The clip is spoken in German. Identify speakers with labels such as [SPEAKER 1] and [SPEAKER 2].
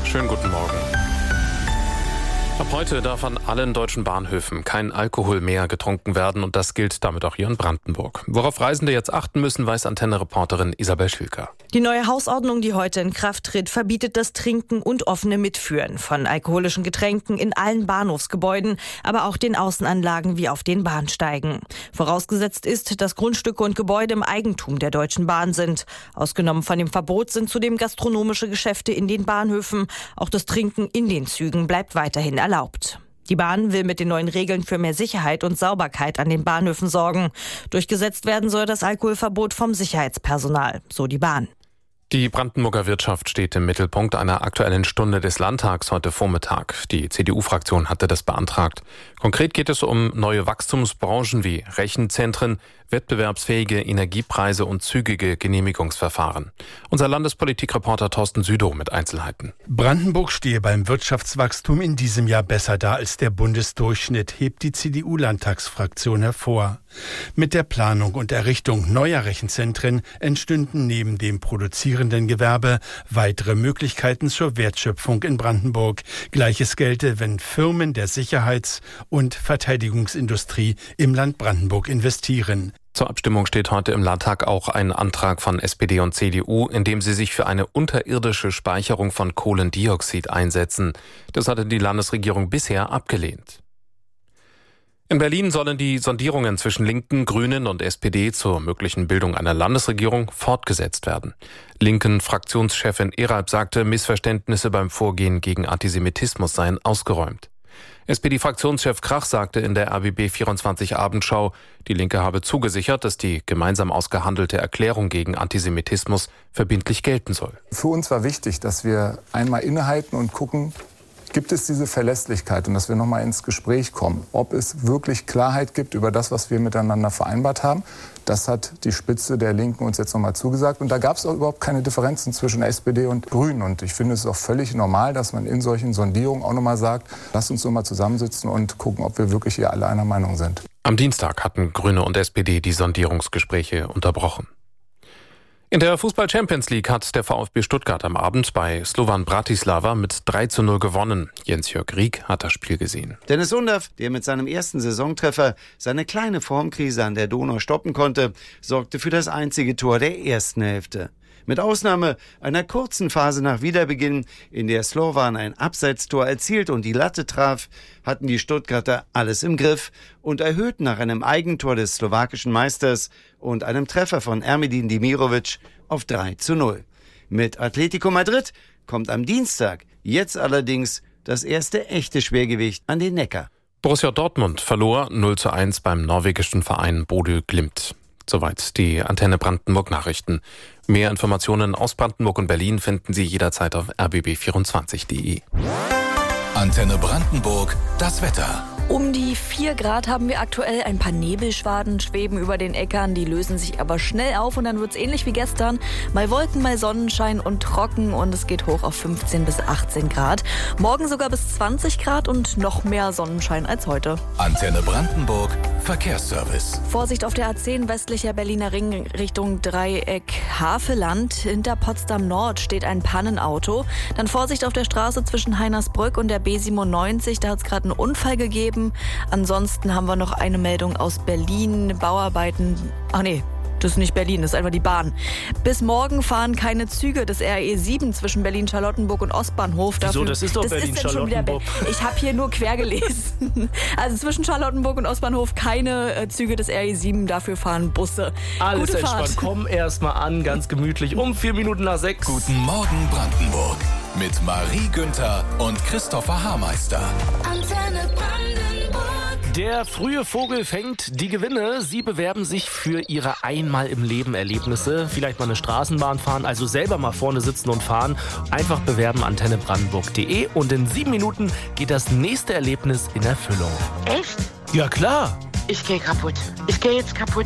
[SPEAKER 1] Schönen guten Morgen. Ab heute darf an allen deutschen Bahnhöfen kein Alkohol mehr getrunken werden und das gilt damit auch hier in Brandenburg. Worauf Reisende jetzt achten müssen, weiß Antenne-Reporterin Isabel Schilker.
[SPEAKER 2] Die neue Hausordnung, die heute in Kraft tritt, verbietet das Trinken und offene Mitführen von alkoholischen Getränken in allen Bahnhofsgebäuden, aber auch den Außenanlagen wie auf den Bahnsteigen. Vorausgesetzt ist, dass Grundstücke und Gebäude im Eigentum der Deutschen Bahn sind. Ausgenommen von dem Verbot sind zudem gastronomische Geschäfte in den Bahnhöfen. Auch das Trinken in den Zügen bleibt weiterhin erlaubt. Die Bahn will mit den neuen Regeln für mehr Sicherheit und Sauberkeit an den Bahnhöfen sorgen. Durchgesetzt werden soll das Alkoholverbot vom Sicherheitspersonal, so die Bahn.
[SPEAKER 1] Die Brandenburger Wirtschaft steht im Mittelpunkt einer Aktuellen Stunde des Landtags heute Vormittag. Die CDU-Fraktion hatte das beantragt. Konkret geht es um neue Wachstumsbranchen wie Rechenzentren, wettbewerbsfähige Energiepreise und zügige Genehmigungsverfahren. Unser Landespolitikreporter Thorsten Südow mit Einzelheiten.
[SPEAKER 3] Brandenburg stehe beim Wirtschaftswachstum in diesem Jahr besser da als der Bundesdurchschnitt, hebt die CDU-Landtagsfraktion hervor. Mit der Planung und Errichtung neuer Rechenzentren entstünden neben dem produzierenden Gewerbe weitere Möglichkeiten zur Wertschöpfung in Brandenburg. Gleiches gelte, wenn Firmen der Sicherheits- und Verteidigungsindustrie im Land Brandenburg investieren.
[SPEAKER 1] Zur Abstimmung steht heute im Landtag auch ein Antrag von SPD und CDU, in dem sie sich für eine unterirdische Speicherung von Kohlendioxid einsetzen. Das hatte die Landesregierung bisher abgelehnt. In Berlin sollen die Sondierungen zwischen Linken, Grünen und SPD zur möglichen Bildung einer Landesregierung fortgesetzt werden. Linken-Fraktionschefin Eralb sagte, Missverständnisse beim Vorgehen gegen Antisemitismus seien ausgeräumt. SPD-Fraktionschef Krach sagte in der RBB24-Abendschau, die Linke habe zugesichert, dass die gemeinsam ausgehandelte Erklärung gegen Antisemitismus verbindlich gelten soll.
[SPEAKER 4] Für uns war wichtig, dass wir einmal innehalten und gucken, gibt es diese Verlässlichkeit und dass wir nochmal ins Gespräch kommen, ob es wirklich Klarheit gibt über das, was wir miteinander vereinbart haben. Das hat die Spitze der Linken uns jetzt nochmal zugesagt. Und da gab es auch überhaupt keine Differenzen zwischen SPD und Grünen. Und ich finde es auch völlig normal, dass man in solchen Sondierungen auch nochmal sagt, lasst uns nochmal zusammensitzen und gucken, ob wir wirklich hier alle einer Meinung sind.
[SPEAKER 1] Am Dienstag hatten Grüne und SPD die Sondierungsgespräche unterbrochen. In der Fußball-Champions League hat der VfB Stuttgart am Abend bei Slovan Bratislava mit 3:0 gewonnen. Jens-Jörg Rieck hat das Spiel gesehen.
[SPEAKER 5] Dennis Undav, der mit seinem ersten Saisontreffer seine kleine Formkrise an der Donau stoppen konnte, sorgte für das einzige Tor der ersten Hälfte. Mit Ausnahme einer kurzen Phase nach Wiederbeginn, in der Slovan ein Abseitstor erzielt und die Latte traf, hatten die Stuttgarter alles im Griff und erhöhten nach einem Eigentor des slowakischen Meisters und einem Treffer von Ermedin Demirovic auf 3:0. Mit Atletico Madrid kommt am Dienstag jetzt allerdings das erste echte Schwergewicht an den Neckar.
[SPEAKER 1] Borussia Dortmund verlor 0:1 beim norwegischen Verein Bodø Glimt. Soweit die Antenne Brandenburg Nachrichten. Mehr Informationen aus Brandenburg und Berlin finden Sie jederzeit auf rbb24.de.
[SPEAKER 6] Antenne Brandenburg, das Wetter.
[SPEAKER 7] Um die 4 Grad haben wir aktuell. Ein paar Nebelschwaden schweben über den Äckern, die lösen sich aber schnell auf und dann wird es ähnlich wie gestern. Mal Wolken, mal Sonnenschein und trocken und es geht hoch auf 15 bis 18 Grad. Morgen sogar bis 20 Grad und noch mehr Sonnenschein als heute.
[SPEAKER 6] Antenne Brandenburg, Verkehrsservice.
[SPEAKER 7] Vorsicht auf der A10 westlicher Berliner Ring Richtung Dreieck Haveland. Hinter Potsdam Nord steht ein Pannenauto. Dann Vorsicht auf der Straße zwischen Heinersbrück und der B97, da hat es gerade einen Unfall gegeben. Ansonsten haben wir noch eine Meldung aus Berlin. Bauarbeiten. Ach nee, das ist nicht Berlin, das ist einfach die Bahn. Bis morgen fahren keine Züge des RE7 zwischen Berlin-Charlottenburg und Ostbahnhof.
[SPEAKER 8] Wieso? Das ist doch Berlin-Charlottenburg.
[SPEAKER 7] Ich habe hier nur quer gelesen. Also zwischen Charlottenburg und Ostbahnhof keine Züge des RE7, dafür fahren Busse.
[SPEAKER 8] Alles
[SPEAKER 7] Gute
[SPEAKER 8] entspannt.
[SPEAKER 7] Fahrt.
[SPEAKER 8] Komm erst mal an, ganz gemütlich, um 4 Minuten nach 6.
[SPEAKER 6] Guten Morgen Brandenburg mit Marie Günther und Christopher Haarmeister.
[SPEAKER 9] Antenne Brandenburg.
[SPEAKER 8] Der frühe Vogel fängt die Gewinne. Sie bewerben sich für ihre einmal im Leben Erlebnisse. Vielleicht mal eine Straßenbahn fahren, also selber mal vorne sitzen und fahren. Einfach bewerben antennebrandenburg.de und in 7 Minuten geht das nächste Erlebnis in Erfüllung.
[SPEAKER 10] Echt?
[SPEAKER 8] Ja klar.
[SPEAKER 10] Ich gehe kaputt. Ich gehe jetzt kaputt.